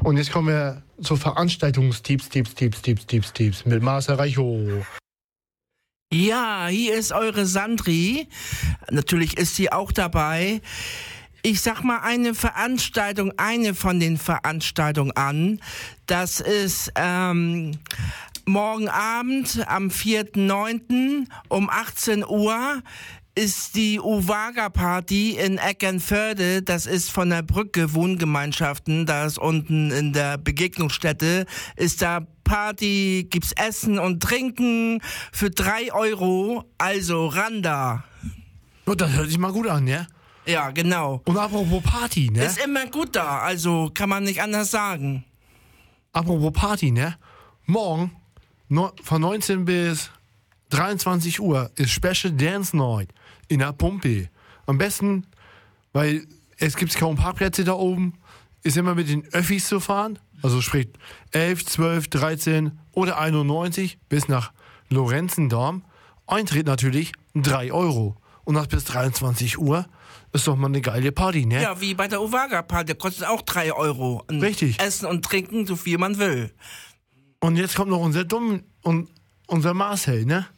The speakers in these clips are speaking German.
Und jetzt kommen wir zu Veranstaltungstipps mit Marcel Reichow. Ja, hier ist eure Sandri. Natürlich ist sie auch dabei. Ich sag mal eine von den Veranstaltungen an. Das ist morgen Abend am 4.9. um 18 Uhr ist die Uwaga-Party in Eckernförde. Das ist von der Brücke Wohngemeinschaften. Da ist unten in der Begegnungsstätte. Ist da Party, gibt's Essen und Trinken für 3 €. Also Randa. Oh, das hört sich mal gut an, ne? Ja, genau. Und apropos Party, ne? Ist immer gut da. Also kann man nicht anders sagen. Apropos Party, ne? Morgen von 19 bis 23 Uhr ist Special Dance Night in der Pumpe. Am besten, weil es gibt kaum Parkplätze da oben, ist immer mit den Öffis zu fahren. Also sprich 11, 12, 13 oder 91 bis nach Lorenzendorf. Eintritt natürlich 3 €. Und das bis 23 Uhr ist doch mal eine geile Party, ne? Ja, wie bei der Uwaga-Party. Kostet auch 3 €. Und Richtig. Essen und trinken, so viel man will. Und jetzt kommt noch unser Marcel, ne?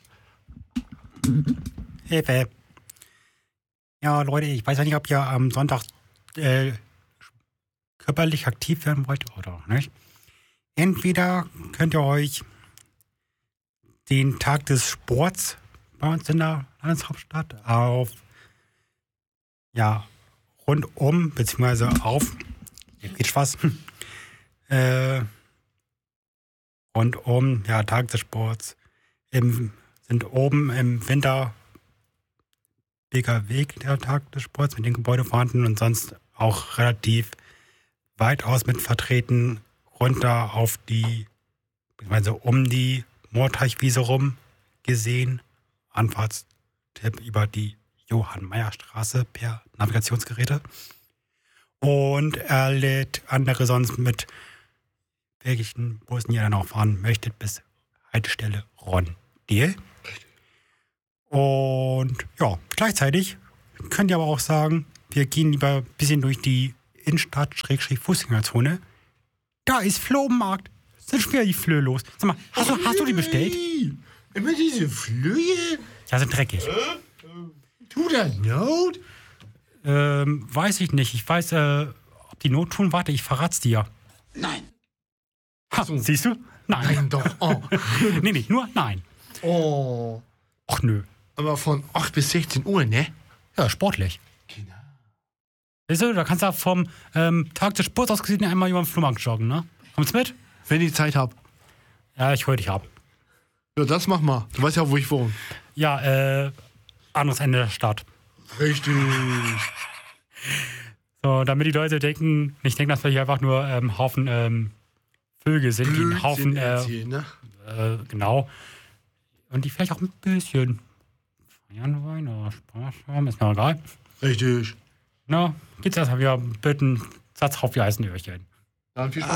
Hilfe. Ja, Leute, ich weiß ja nicht, ob ihr am Sonntag körperlich aktiv werden wollt oder nicht. Entweder könnt ihr euch den Tag des Sports bei uns in der Landeshauptstadt rundum, beziehungsweise auf, hier geht was, rundum, ja, Tag des Sports, sind oben im Winter Weg der Tag des Sports mit den Gebäuden vorhanden und sonst auch relativ weitaus mit vertreten runter auf die, beziehungsweise um die Moorteichwiese rum gesehen. Anfahrtstipp über die Johann-Meyer-Straße per Navigationsgeräte. Und er lädt andere sonst mit welchen Bussen ihr dann auch fahren möchtet bis Haltestelle Rondeal. Und ja, gleichzeitig könnt ihr aber auch sagen, wir gehen lieber ein bisschen durch die Innenstadt-Fußgängerzone. Da ist Flohmarkt. Sind schon wieder die Flöhe los. Sag mal, hast du die bestellt? Immer diese Flöhe? Ja, sind dreckig. Tut das Not? Weiß ich nicht. Ich weiß, ob die Not tun. Warte, ich verrat's dir. Nein. Ha, siehst du? Nein, doch. Oh. nee, nur nein. Oh. Ach nö. Aber von 8 bis 16 Uhr, ne? Ja, sportlich. Genau. Weißt du, da kannst du vom Tag des Sports aus gesehen einmal über den Flohmarkt joggen, ne? Kommst mit? Wenn ich Zeit hab. Ja, ich hol dich ab. Ja, das mach mal. Du weißt ja, wo ich wohne. Ja, anderes Ende der Stadt. Richtig. So, damit die Leute nicht denken, dass wir hier einfach nur Haufen Vögel sind, die einen Haufen, ne? genau. Und die vielleicht auch ein bisschen feiern wollen oder Spaß haben, ist mir egal. Richtig. Na, geht's erstmal wieder mit einem Satz auf die heißen Öhrchen. Dann viel Spaß.